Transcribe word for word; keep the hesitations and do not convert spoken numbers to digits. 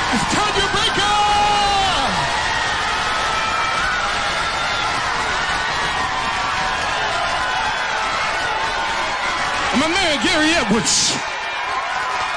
It's Tanya Baker! And my man Gary Edwards.